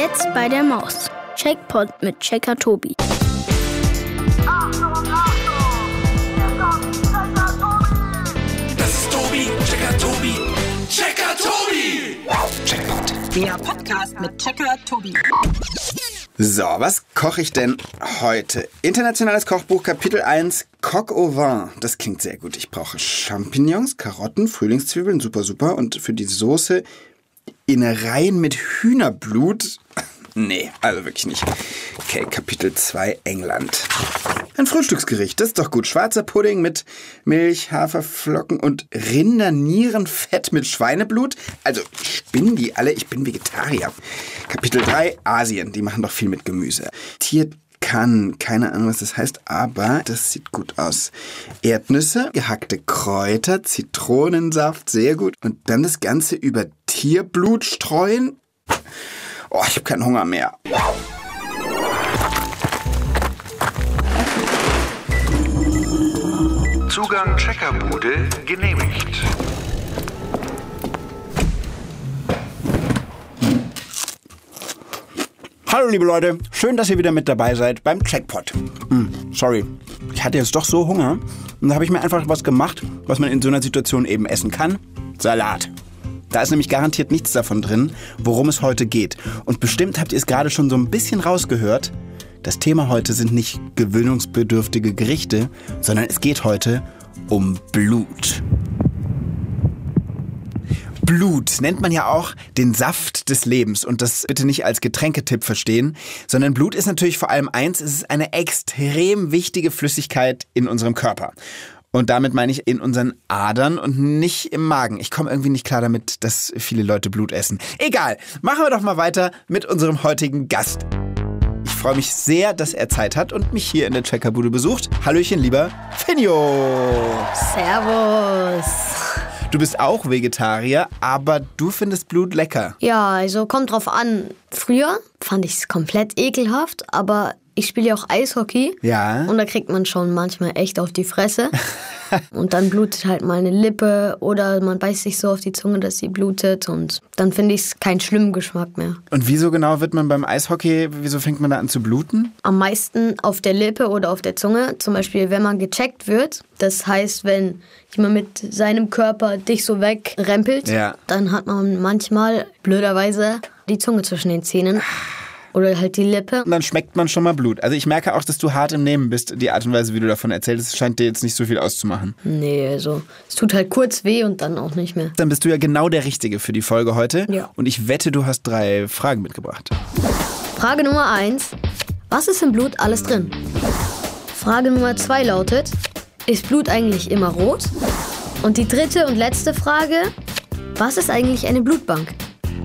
Jetzt bei der Maus. Checkpot mit Checker Tobi. Das ist Tobi, Checker Tobi, Checker Tobi. Checkpot. Der Podcast mit Checker Tobi. So, was koche ich denn heute? Internationales Kochbuch, Kapitel 1, Coq au vin. Das klingt sehr gut. Ich brauche Champignons, Karotten, Frühlingszwiebeln, super. Und für die Soße Innereien mit Hühnerblut. Nee, also wirklich nicht. Okay, Kapitel 2, England. Ein Frühstücksgericht, das ist doch gut. Schwarzer Pudding mit Milch, Haferflocken und Rindernierenfett mit Schweineblut. Also spinnen die alle? Ich bin Vegetarier. Kapitel 3, Asien. Die machen doch viel mit Gemüse. Tierkan, keine Ahnung, was das heißt, aber das sieht gut aus. Erdnüsse, gehackte Kräuter, Zitronensaft, sehr gut. Und dann das Ganze über Tierblut streuen. Oh, ich habe keinen Hunger mehr. Zugang Checkerbude genehmigt. Hallo liebe Leute, schön, dass ihr wieder mit dabei seid beim Checkpot. Sorry, ich hatte jetzt doch so Hunger und da habe ich mir einfach was gemacht, was man in so einer Situation eben essen kann. Salat. Da ist nämlich garantiert nichts davon drin, worum es heute geht. Und bestimmt habt ihr es gerade schon so ein bisschen rausgehört. Das Thema heute sind nicht gewöhnungsbedürftige Gerichte, sondern es geht heute um Blut. Blut nennt man ja auch den Saft des Lebens und das bitte nicht als Getränketipp verstehen, sondern Blut ist natürlich vor allem eins, es ist eine extrem wichtige Flüssigkeit in unserem Körper. Und damit meine ich in unseren Adern und nicht im Magen. Ich komme irgendwie nicht klar damit, dass viele Leute Blut essen. Egal, machen wir doch mal weiter mit unserem heutigen Gast. Ich freue mich sehr, dass er Zeit hat und mich hier in der Checkerbude besucht. Hallöchen, lieber Finjo. Servus. Du bist auch Vegetarier, aber du findest Blut lecker. Ja, also kommt drauf an. Früher fand ich es komplett ekelhaft, aber ich spiele ja auch Eishockey. Ja. Und da kriegt man schon manchmal echt auf die Fresse. Und dann blutet halt mal eine Lippe oder man beißt sich so auf die Zunge, dass sie blutet. Und dann finde ich es keinen schlimmen Geschmack mehr. Und wieso genau wird man beim Eishockey, wieso fängt man da an zu bluten? Am meisten auf der Lippe oder auf der Zunge. Zum Beispiel, wenn man gecheckt wird. Das heißt, wenn jemand mit seinem Körper dich so wegrempelt, dann hat man manchmal blöderweise die Zunge zwischen den Zähnen. Oder halt die Lippe. Und dann schmeckt man schon mal Blut. Also ich merke auch, dass du hart im Nehmen bist. Die Art und Weise, wie du davon erzählst, scheint dir jetzt nicht so viel auszumachen. Nee, also es tut halt kurz weh und dann auch nicht mehr. Dann bist du ja genau der Richtige für die Folge heute. Ja. Und ich wette, du hast 3 Fragen mitgebracht. Frage Nummer 1. Was ist im Blut alles drin? Frage Nummer 2 lautet, ist Blut eigentlich immer rot? Und die dritte und letzte Frage, was ist eigentlich eine Blutbank?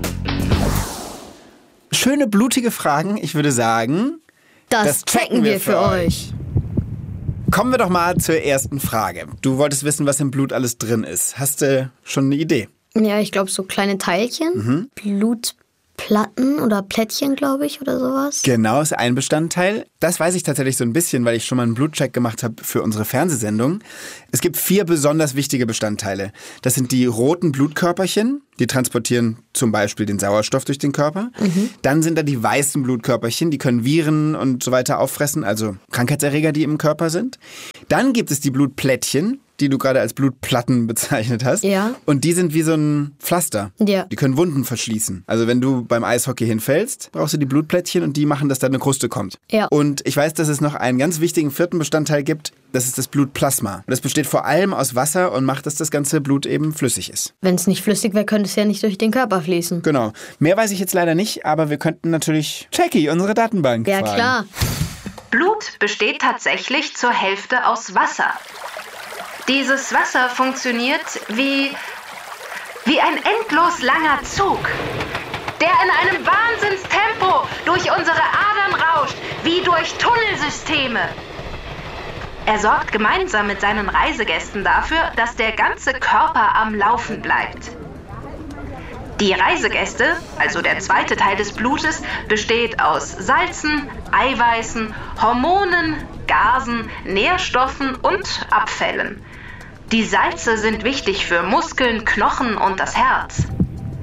Schöne, blutige Fragen. Ich würde sagen, das checken wir für euch. Kommen wir doch mal zur ersten Frage. Du wolltest wissen, was im Blut alles drin ist. Hast du schon eine Idee? Ja, ich glaube so kleine Teilchen. Blutplatten oder Plättchen, glaube ich, oder sowas. Genau, ist ein Bestandteil. Das weiß ich tatsächlich so ein bisschen, weil ich schon mal einen Blutcheck gemacht habe für unsere Fernsehsendung. Es gibt 4 besonders wichtige Bestandteile. Das sind die roten Blutkörperchen, die transportieren zum Beispiel den Sauerstoff durch den Körper. Dann sind da die weißen Blutkörperchen, die können Viren und so weiter auffressen, also Krankheitserreger, die im Körper sind. Dann gibt es die Blutplättchen, die du gerade als Blutplatten bezeichnet hast. Ja. Und die sind wie so ein Pflaster. Ja. Die können Wunden verschließen. Also wenn du beim Eishockey hinfällst, brauchst du die Blutplättchen und die machen, dass da eine Kruste kommt. Ja. Und ich weiß, dass es noch einen ganz wichtigen 4. Bestandteil gibt. Das ist das Blutplasma. Das besteht vor allem aus Wasser und macht, dass das ganze Blut eben flüssig ist. Wenn es nicht flüssig wäre, könnte es ja nicht durch den Körper fließen. Genau. Mehr weiß ich jetzt leider nicht, aber wir könnten natürlich Jackie, unsere Datenbank, Ja, fragen. klar. Blut besteht tatsächlich zur Hälfte aus Wasser. Dieses Wasser funktioniert wie ein endlos langer Zug, der in einem Wahnsinnstempo durch unsere Adern rauscht, wie durch Tunnelsysteme. Er sorgt gemeinsam mit seinen Reisegästen dafür, dass der ganze Körper am Laufen bleibt. Die Reisegäste, also der zweite Teil des Blutes, besteht aus Salzen, Eiweißen, Hormonen, Gasen, Nährstoffen und Abfällen. Die Salze sind wichtig für Muskeln, Knochen und das Herz.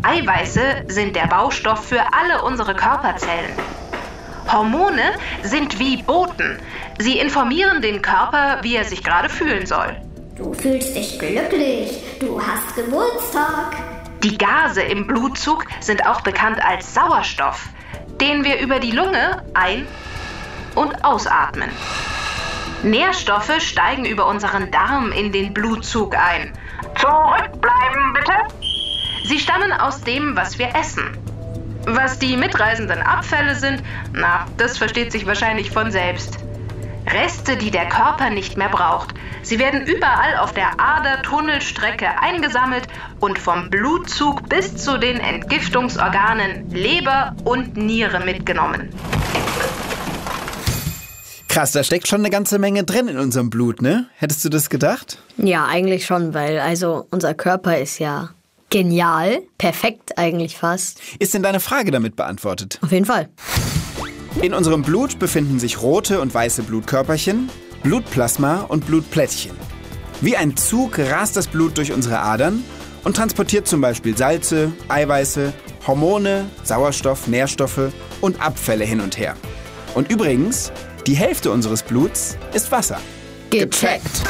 Eiweiße sind der Baustoff für alle unsere Körperzellen. Hormone sind wie Boten. Sie informieren den Körper, wie er sich gerade fühlen soll. Du fühlst dich glücklich. Du hast Geburtstag. Die Gase im Blutzug sind auch bekannt als Sauerstoff, den wir über die Lunge ein- und ausatmen. Nährstoffe steigen über unseren Darm in den Blutzug ein. Zurückbleiben, bitte! Sie stammen aus dem, was wir essen. Was die mitreisenden Abfälle sind, das versteht sich wahrscheinlich von selbst. Reste, die der Körper nicht mehr braucht. Sie werden überall auf der Ader-Tunnelstrecke eingesammelt und vom Blutzug bis zu den Entgiftungsorganen Leber und Niere mitgenommen. Krass, da steckt schon eine ganze Menge drin in unserem Blut, ne? Hättest du das gedacht? Ja, eigentlich schon, weil unser Körper ist ja genial, perfekt eigentlich fast. Ist denn deine Frage damit beantwortet? Auf jeden Fall. In unserem Blut befinden sich rote und weiße Blutkörperchen, Blutplasma und Blutplättchen. Wie ein Zug rast das Blut durch unsere Adern und transportiert zum Beispiel Salze, Eiweiße, Hormone, Sauerstoff, Nährstoffe und Abfälle hin und her. Und übrigens, die Hälfte unseres Bluts ist Wasser. Gecheckt.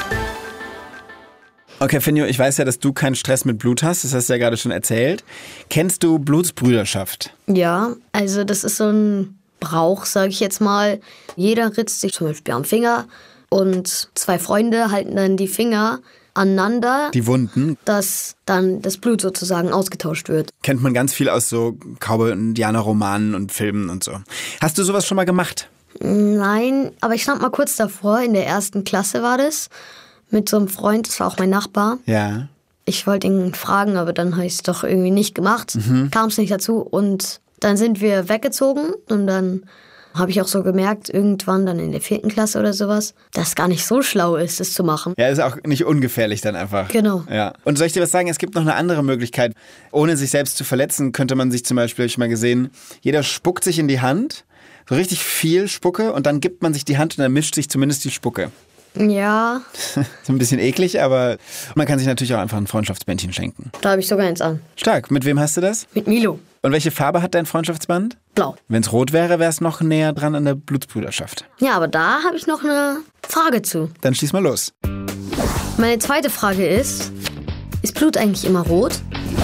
Okay, Finjo, ich weiß ja, dass du keinen Stress mit Blut hast, das hast du ja gerade schon erzählt. Kennst du Blutsbrüderschaft? Ja, also das ist so ein Brauch, sage ich jetzt mal. Jeder ritzt sich zum Beispiel am Finger und 2 Freunde halten dann die Finger aneinander. Die Wunden. Dass dann das Blut sozusagen ausgetauscht wird. Kennt man ganz viel aus so Cowboy- und Indianer-Romanen und Filmen und so. Hast du sowas schon mal gemacht? Nein, aber ich stand mal kurz davor, in der 1. Klasse war das, mit so einem Freund, das war auch mein Nachbar. Ja. Ich wollte ihn fragen, aber dann habe ich es doch irgendwie nicht gemacht. Kam es nicht dazu und dann sind wir weggezogen und dann habe ich auch so gemerkt, irgendwann dann in der 4. Klasse oder sowas, dass es gar nicht so schlau ist, das zu machen. Ja, ist auch nicht ungefährlich dann einfach. Genau. Ja. Und soll ich dir was sagen? Es gibt noch eine andere Möglichkeit. Ohne sich selbst zu verletzen, könnte man sich zum Beispiel, habe ich mal gesehen, jeder spuckt sich in die Hand, so richtig viel Spucke und dann gibt man sich die Hand und dann mischt sich zumindest die Spucke. Ja. So ein bisschen eklig, aber man kann sich natürlich auch einfach ein Freundschaftsbändchen schenken. Da habe ich sogar eins an. Stark. Mit wem hast du das? Mit Milo. Und welche Farbe hat dein Freundschaftsband? Blau. Wenn es rot wäre, wäre es noch näher dran an der Blutsbrüderschaft. Ja, aber da habe ich noch eine Frage zu. Dann schieß mal los. Meine zweite Frage ist Blut eigentlich immer rot?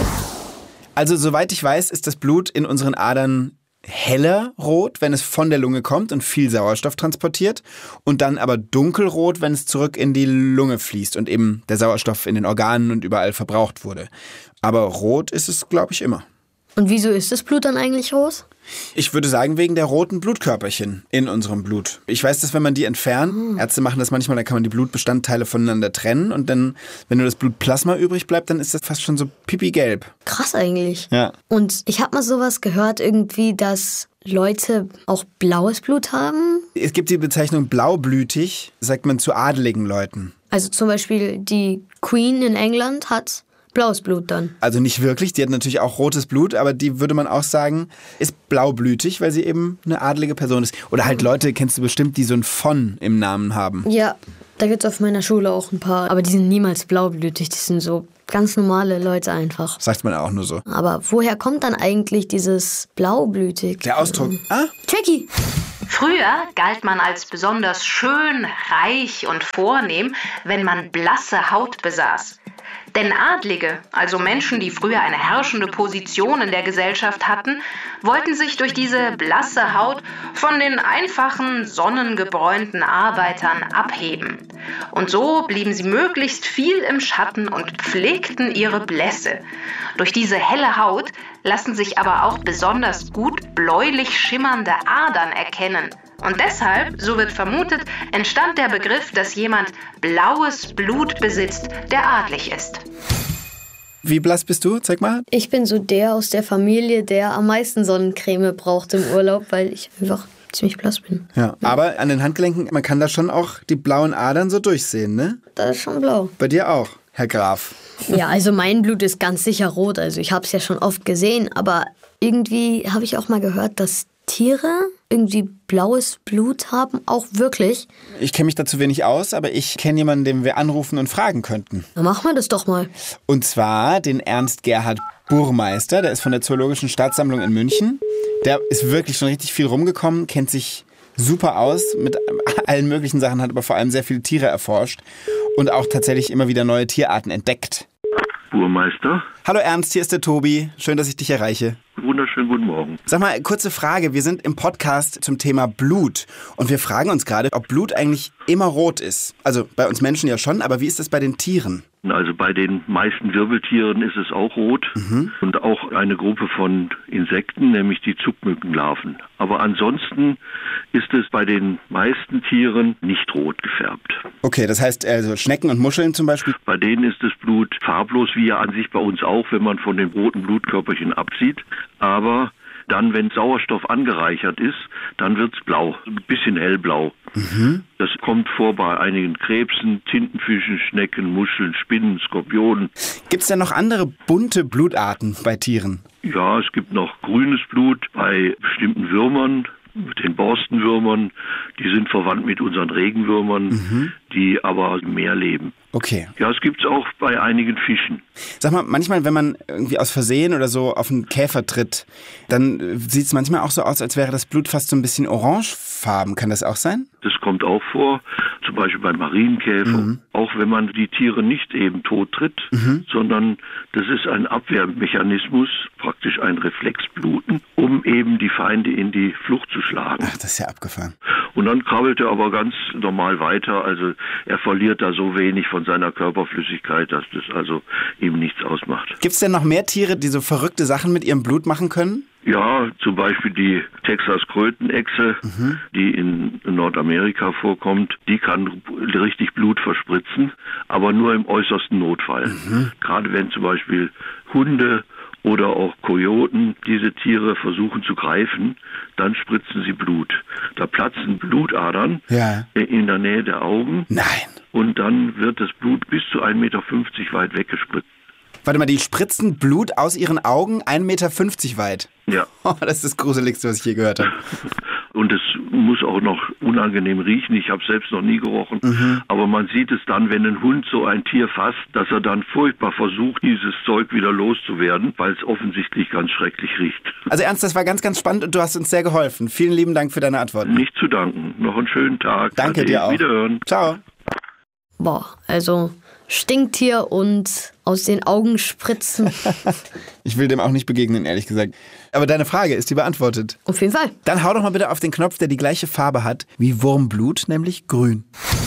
Also soweit ich weiß, ist das Blut in unseren Adern heller rot, wenn es von der Lunge kommt und viel Sauerstoff transportiert und dann aber dunkelrot, wenn es zurück in die Lunge fließt und eben der Sauerstoff in den Organen und überall verbraucht wurde. Aber rot ist es, glaube ich, immer. Und wieso ist das Blut dann eigentlich rot? Ich würde sagen, wegen der roten Blutkörperchen in unserem Blut. Ich weiß, dass wenn man die entfernt, Ärzte machen das manchmal, dann kann man die Blutbestandteile voneinander trennen und dann, wenn nur das Blutplasma übrig bleibt, dann ist das fast schon so pipi-gelb. Krass eigentlich. Ja. Und ich habe mal sowas gehört irgendwie, dass Leute auch blaues Blut haben. Es gibt die Bezeichnung blaublütig, sagt man zu adeligen Leuten. Also zum Beispiel die Queen in England hat blaues Blut dann. Also nicht wirklich, die hat natürlich auch rotes Blut, aber die würde man auch sagen, ist blaublütig, weil sie eben eine adelige Person ist. Oder halt Leute, kennst du bestimmt, die so ein von im Namen haben. Ja, da gibt es auf meiner Schule auch ein paar, aber die sind niemals blaublütig, die sind so ganz normale Leute einfach. Sagt man auch nur so. Aber woher kommt dann eigentlich dieses blaublütig? Der Ausdruck. Jackie! Früher galt man als besonders schön, reich und vornehm, wenn man blasse Haut besaß. Denn Adlige, also Menschen, die früher eine herrschende Position in der Gesellschaft hatten, wollten sich durch diese blasse Haut von den einfachen, sonnengebräunten Arbeitern abheben. Und so blieben sie möglichst viel im Schatten und pflegten ihre Blässe. Durch diese helle Haut lassen sich aber auch besonders gut bläulich schimmernde Adern erkennen. Und deshalb, so wird vermutet, entstand der Begriff, dass jemand blaues Blut besitzt, der adlig ist. Wie blass bist du? Zeig mal. Ich bin so der aus der Familie, der am meisten Sonnencreme braucht im Urlaub, weil ich einfach ziemlich blass bin. Ja, aber an den Handgelenken, man kann da schon auch die blauen Adern so durchsehen, ne? Das ist schon blau. Bei dir auch, Herr Graf. Ja, also mein Blut ist ganz sicher rot. Also ich habe es ja schon oft gesehen, aber irgendwie habe ich auch mal gehört, dass Tiere irgendwie blaues Blut haben? Auch wirklich? Ich kenne mich dazu wenig aus, aber ich kenne jemanden, den wir anrufen und fragen könnten. Dann machen wir das doch mal. Und zwar den Ernst Gerhard Burmeister, der ist von der Zoologischen Staatssammlung in München. Der ist wirklich schon richtig viel rumgekommen, kennt sich super aus mit allen möglichen Sachen, hat aber vor allem sehr viele Tiere erforscht und auch tatsächlich immer wieder neue Tierarten entdeckt. Burmeister. Hallo Ernst, hier ist der Tobi. Schön, dass ich dich erreiche. Wunderschönen guten Morgen. Sag mal, kurze Frage. Wir sind im Podcast zum Thema Blut und wir fragen uns gerade, ob Blut eigentlich immer rot ist. Also bei uns Menschen ja schon, aber wie ist das bei den Tieren? Also bei den meisten Wirbeltieren ist es auch rot und auch eine Gruppe von Insekten, nämlich die Zuckmückenlarven. Aber ansonsten ist es bei den meisten Tieren nicht rot gefärbt. Okay, das heißt also Schnecken und Muscheln zum Beispiel? Bei denen ist das Blut farblos, wie ja an sich bei uns auch, wenn man von den roten Blutkörperchen absieht. Aber dann, wenn Sauerstoff angereichert ist, dann wird es blau, ein bisschen hellblau. Das kommt vor bei einigen Krebsen, Tintenfischen, Schnecken, Muscheln, Spinnen, Skorpionen. Gibt es denn noch andere bunte Blutarten bei Tieren? Ja, es gibt noch grünes Blut bei bestimmten Würmern, den Borstenwürmern. Die sind verwandt mit unseren Regenwürmern, die aber mehr leben. Okay. Ja, es gibt es auch bei einigen Fischen. Sag mal, manchmal, wenn man irgendwie aus Versehen oder so auf einen Käfer tritt, dann sieht es manchmal auch so aus, als wäre das Blut fast so ein bisschen orangefarben. Kann das auch sein? Das kommt auch vor, zum Beispiel bei Marienkäfer. Auch wenn man die Tiere nicht eben tot tritt, sondern das ist ein Abwehrmechanismus, praktisch ein Reflexbluten, um eben die Feinde in die Flucht zu schlagen. Ach, das ist ja abgefahren. Und dann krabbelt er aber ganz normal weiter. Also er verliert da so wenig von seiner Körperflüssigkeit, dass das also ihm nichts ausmacht. Gibt es denn noch mehr Tiere, die so verrückte Sachen mit ihrem Blut machen können? Ja, zum Beispiel die Texas-Krötenechse, die in Nordamerika vorkommt. Die kann richtig Blut verspritzen, aber nur im äußersten Notfall. Gerade wenn zum Beispiel Hunde oder auch Kojoten diese Tiere versuchen zu greifen, dann spritzen sie Blut. Da platzen Blutadern in der Nähe der Augen. Nein. Und dann wird das Blut bis zu 1,50 Meter weit weggespritzt. Warte mal, die spritzen Blut aus ihren Augen 1,50 Meter weit? Ja. Oh, das ist das Gruseligste, was ich je gehört habe. Und es muss auch noch unangenehm riechen. Ich habe es selbst noch nie gerochen. Aber man sieht es dann, wenn ein Hund so ein Tier fasst, dass er dann furchtbar versucht, dieses Zeug wieder loszuwerden, weil es offensichtlich ganz schrecklich riecht. Also Ernst, das war ganz, ganz spannend und du hast uns sehr geholfen. Vielen lieben Dank für deine Antworten. Nicht zu danken. Noch einen schönen Tag. Danke dir auch. Wiederhören. Ciao. Boah, also Stinktier und aus den Augen spritzen. Ich will dem auch nicht begegnen, ehrlich gesagt. Aber deine Frage ist die beantwortet. Auf jeden Fall. Dann hau doch mal bitte auf den Knopf, der die gleiche Farbe hat wie Wurmblut, nämlich grün.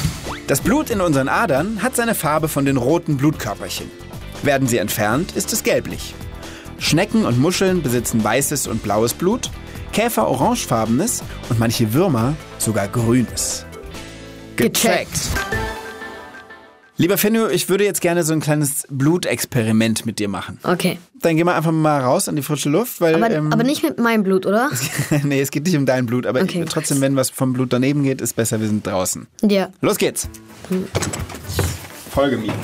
Das Blut in unseren Adern hat seine Farbe von den roten Blutkörperchen. Werden sie entfernt, ist es gelblich. Schnecken und Muscheln besitzen weißes und blaues Blut, Käfer orangefarbenes und manche Würmer sogar grünes. Gecheckt. Lieber Fenno, ich würde jetzt gerne so ein kleines Blutexperiment mit dir machen. Okay. Dann gehen wir einfach mal raus an die frische Luft. Weil, aber nicht mit meinem Blut, oder? Nee, es geht nicht um dein Blut. Aber okay, trotzdem, wenn was vom Blut daneben geht, ist besser, wir sind draußen. Ja. Los geht's. Folge mir.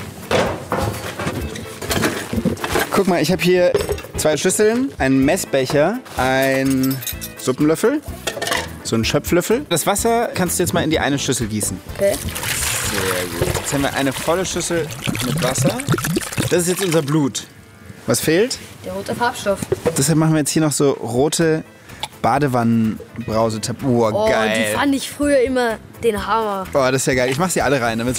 Guck mal, ich habe hier 2 Schüsseln, einen Messbecher, einen Suppenlöffel, so einen Schöpflöffel. Das Wasser kannst du jetzt mal in die eine Schüssel gießen. Okay. Sehr gut. Jetzt haben wir eine volle Schüssel mit Wasser. Das ist jetzt unser Blut. Was fehlt? Der rote Farbstoff. Deshalb machen wir jetzt hier noch so rote Badewannenbrause. Oh, geil. Die fand ich früher immer den Hammer. Oh, das ist ja geil. Ich mach sie alle rein, damit